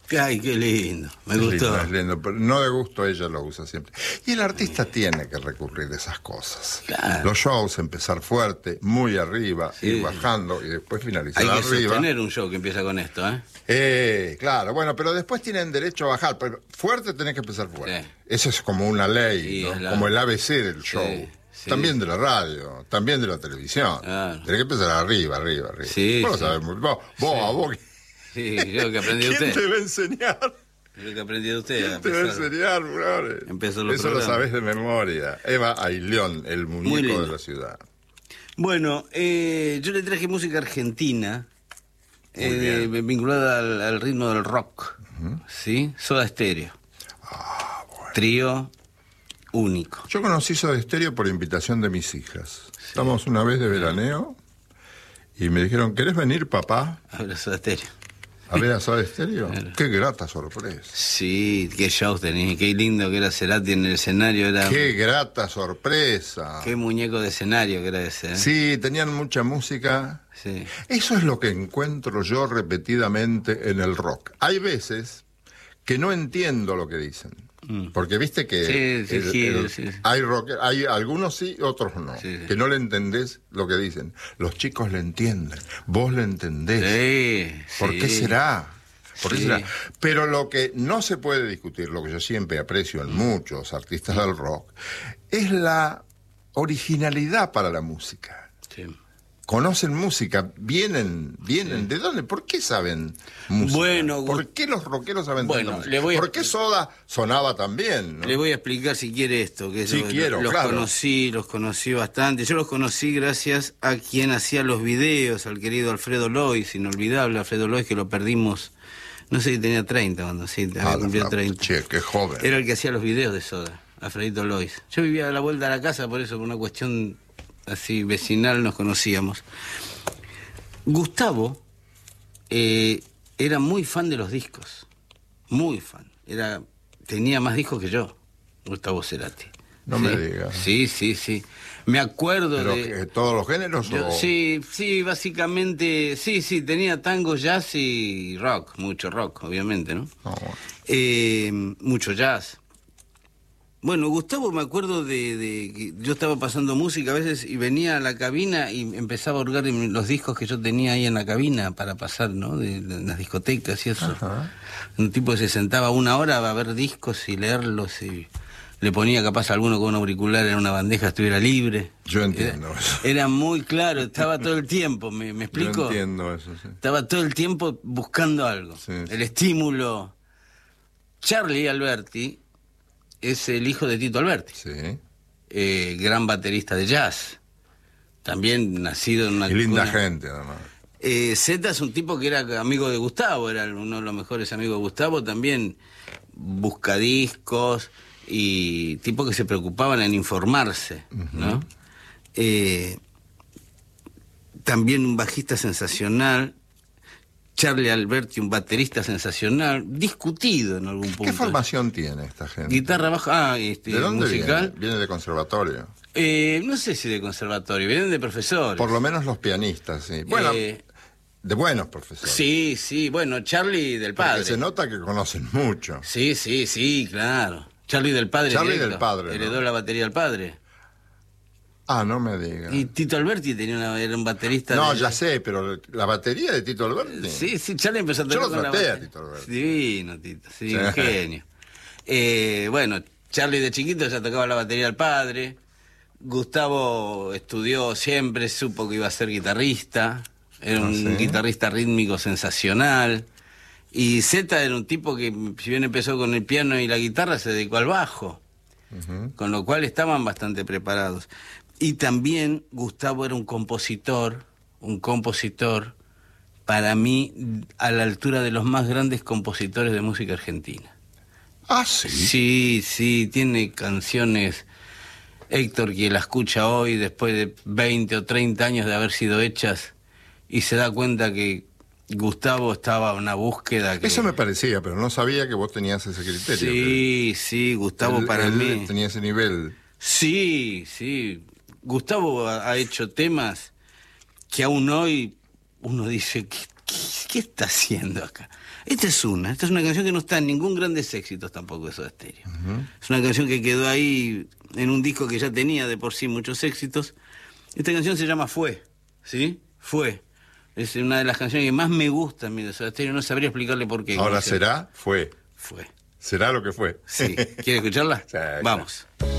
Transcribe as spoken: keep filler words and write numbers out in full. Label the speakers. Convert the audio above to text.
Speaker 1: Ay, qué lindo, me
Speaker 2: es
Speaker 1: gustó.
Speaker 2: Lindo, es lindo, pero no de gusto ella lo usa siempre. Y el artista tiene que recurrir a esas cosas.
Speaker 1: Claro.
Speaker 2: Los shows, empezar fuerte, muy arriba,
Speaker 1: Sí.
Speaker 2: ir bajando y después finalizar
Speaker 1: Hay que
Speaker 2: arriba.
Speaker 1: sostener un show que empieza con esto, ¿eh?
Speaker 2: Eh, claro, bueno, pero después tienen derecho a bajar, pero fuerte tenés que empezar fuerte.
Speaker 1: Sí.
Speaker 2: Eso es como una ley,
Speaker 1: Sí,
Speaker 2: ¿no?
Speaker 1: es la-
Speaker 2: Como el A B C del show.
Speaker 1: Sí, sí.
Speaker 2: También de la radio, también de la televisión.
Speaker 1: Claro.
Speaker 2: Tenés que empezar arriba, arriba, arriba.
Speaker 1: Sí,
Speaker 2: Vos lo
Speaker 1: sí.
Speaker 2: sabés muy- vos, vos,
Speaker 1: Sí.
Speaker 2: a vos.
Speaker 1: Sí, yo que aprendí de
Speaker 2: ¿Quién
Speaker 1: usted.
Speaker 2: te va a enseñar?
Speaker 1: Yo que aprendí de usted.
Speaker 2: ¿Quién te va a
Speaker 1: empezar.
Speaker 2: enseñar, brother?
Speaker 1: Empezó los
Speaker 2: Eso lo
Speaker 1: programas.
Speaker 2: sabés de memoria. Eva Ailión, el
Speaker 1: Muy
Speaker 2: muñeco
Speaker 1: lindo.
Speaker 2: de la ciudad.
Speaker 1: Bueno, eh, yo le traje música argentina,
Speaker 2: Muy
Speaker 1: eh,
Speaker 2: bien.
Speaker 1: vinculada al, al ritmo del rock, ¿sí? Soda Stereo.
Speaker 2: Ah,
Speaker 1: Trío único.
Speaker 2: Yo conocí Soda Stereo por invitación de mis hijas. Estamos una vez de veraneo y me dijeron, ¿querés venir, papá,
Speaker 1: Ahora Soda Stereo.
Speaker 2: a ver a Soda Stereo?
Speaker 1: Claro.
Speaker 2: Qué grata sorpresa.
Speaker 1: Sí, qué shows tenía, qué lindo que era Cerati en el escenario, era
Speaker 2: Qué grata sorpresa.
Speaker 1: qué muñeco de escenario que era ese, ¿eh?
Speaker 2: Sí, tenían mucha música.
Speaker 1: Sí.
Speaker 2: Eso es lo que encuentro yo repetidamente en el rock. Hay veces que no entiendo lo que dicen.
Speaker 1: Mm.
Speaker 2: Porque viste que
Speaker 1: Sí, sí,
Speaker 2: el-
Speaker 1: sí,
Speaker 2: el-
Speaker 1: sí, sí.
Speaker 2: hay rock, hay algunos sí, otros no.
Speaker 1: Sí, sí.
Speaker 2: Que no le entendés lo que dicen. Los chicos le entienden, vos le entendés.
Speaker 1: Sí,
Speaker 2: ¿Por
Speaker 1: sí.
Speaker 2: qué será? ¿Por qué
Speaker 1: Sí.
Speaker 2: será? Pero lo que no se puede discutir, lo que yo siempre aprecio en muchos artistas del rock, es la originalidad para la música.
Speaker 1: Sí.
Speaker 2: Conocen música, vienen, vienen, ¿de dónde? ¿Por qué saben música?
Speaker 1: Bueno,
Speaker 2: ¿por qué los rockeros saben
Speaker 1: bueno,
Speaker 2: tanta música?
Speaker 1: le voy a-
Speaker 2: ¿Por qué Soda sonaba tan bien? ¿no?
Speaker 1: Le voy a explicar si quiere esto, que
Speaker 2: Sí,
Speaker 1: yo
Speaker 2: quiero,
Speaker 1: los
Speaker 2: claro.
Speaker 1: conocí, los conocí bastante. Yo los conocí gracias a quien hacía los videos, al querido Alfredo Lois, inolvidable Alfredo Lois, que lo perdimos, no sé si tenía treinta cuando sí, había
Speaker 2: Ah,
Speaker 1: cumplido
Speaker 2: la-
Speaker 1: treinta.
Speaker 2: Che, qué joven.
Speaker 1: Era el que hacía los videos de Soda, Alfredito Lois. Yo vivía a la vuelta de la casa, por eso, por una cuestión así vecinal, nos conocíamos. Gustavo eh, era muy fan de los discos, muy fan. Era, tenía más discos que yo, Gustavo Cerati.
Speaker 2: No
Speaker 1: Sí,
Speaker 2: me digas.
Speaker 1: Sí, sí, sí. Me acuerdo
Speaker 2: ¿Pero
Speaker 1: de...
Speaker 2: que todos los géneros
Speaker 1: Yo-
Speaker 2: o...?
Speaker 1: sí, sí, básicamente, sí, sí, tenía tango, jazz y rock, mucho rock, obviamente, ¿no?
Speaker 2: No, bueno.
Speaker 1: Eh, mucho jazz. Bueno, Gustavo, me acuerdo de, de que yo estaba pasando música a veces y venía a la cabina y empezaba a hurgar en los discos que yo tenía ahí en la cabina para pasar, ¿no? De, de las discotecas y eso.
Speaker 2: Ajá.
Speaker 1: Un tipo que se sentaba una hora a ver discos y leerlos y le ponía capaz a alguno con un auricular en una bandeja estuviera libre.
Speaker 2: Yo entiendo
Speaker 1: Era,
Speaker 2: eso.
Speaker 1: era muy claro, estaba todo el tiempo, ¿me, me
Speaker 2: Yo
Speaker 1: explico?
Speaker 2: entiendo eso, sí.
Speaker 1: Estaba todo el tiempo buscando algo.
Speaker 2: Sí,
Speaker 1: el
Speaker 2: sí.
Speaker 1: estímulo. Charlie Alberti es el hijo de Tito Alberti,
Speaker 2: Sí.
Speaker 1: eh, gran baterista de jazz. También nacido en una...
Speaker 2: Y linda
Speaker 1: cuna-
Speaker 2: gente, además.
Speaker 1: Eh, Zeta es un tipo que era amigo de Gustavo, era uno de los mejores amigos de Gustavo, también buscadiscos y tipo que se preocupaban en informarse, ¿no? Eh, también un bajista sensacional, Charlie Alberti, un baterista sensacional, discutido en algún punto.
Speaker 2: ¿Qué formación tiene esta gente?
Speaker 1: Guitarra baja, ah, este,
Speaker 2: ¿De dónde
Speaker 1: musical.
Speaker 2: viene? Viene de conservatorio.
Speaker 1: Eh, no sé si de conservatorio, vienen de profesores.
Speaker 2: Por lo menos los pianistas, sí. Bueno,
Speaker 1: Eh,
Speaker 2: de buenos profesores.
Speaker 1: sí, sí, bueno, Charlie del
Speaker 2: Porque
Speaker 1: padre.
Speaker 2: se nota que conocen mucho.
Speaker 1: Sí, sí, sí, claro. Charlie del padre.
Speaker 2: Charlie
Speaker 1: directo.
Speaker 2: del padre,
Speaker 1: Heredó
Speaker 2: ¿no?
Speaker 1: la batería del padre.
Speaker 2: Ah, no me digas.
Speaker 1: Y Tito Alberti tenía una, era un baterista.
Speaker 2: No,
Speaker 1: de-
Speaker 2: ya sé, pero la batería de Tito Alberti.
Speaker 1: Sí, sí, Charlie empezó a
Speaker 2: Yo
Speaker 1: tocar
Speaker 2: lo
Speaker 1: con la
Speaker 2: traté a
Speaker 1: batería.
Speaker 2: Tito Alberti.
Speaker 1: Divino, Tito, sí,
Speaker 2: Sí.
Speaker 1: un genio. Eh, bueno, Charlie de chiquito ya tocaba la batería del padre. Gustavo estudió siempre, supo que iba a ser guitarrista. Era
Speaker 2: Ah,
Speaker 1: un
Speaker 2: ¿sí?
Speaker 1: guitarrista rítmico sensacional. Y Zeta era un tipo que, si bien empezó con el piano y la guitarra, se dedicó al bajo.
Speaker 2: Ujú.
Speaker 1: Con lo cual estaban bastante preparados. Y también Gustavo era un compositor, un compositor, para mí, a la altura de los más grandes compositores de música argentina.
Speaker 2: Ah, sí.
Speaker 1: Sí, sí, tiene canciones, Héctor, que la escucha hoy, después de veinte o treinta años de haber sido hechas, y se da cuenta que Gustavo estaba en una búsqueda que...
Speaker 2: Eso me parecía, pero no sabía que vos tenías ese criterio.
Speaker 1: Sí, sí,
Speaker 2: que
Speaker 1: Gustavo
Speaker 2: él-
Speaker 1: para
Speaker 2: él
Speaker 1: mí...
Speaker 2: tenía ese nivel.
Speaker 1: Sí, sí. Gustavo ha, ha hecho temas que aún hoy uno dice, ¿qué, ¿qué está haciendo acá? Esta es una, esta es una canción que no está en ningún Grandes Éxitos tampoco de Soda Stereo. Uh-huh. Es una canción que quedó ahí en un disco que ya tenía de por sí muchos éxitos. Esta canción se llama Fue, ¿sí? Fue. Es una de las canciones que más me gustan, mi de Soda Stereo, no sabría explicarle por qué.
Speaker 2: Ahora será, fue.
Speaker 1: Fue.
Speaker 2: Será lo que fue.
Speaker 1: Sí. ¿Quiere escucharla?
Speaker 2: Sí,
Speaker 1: vamos.
Speaker 2: Claro.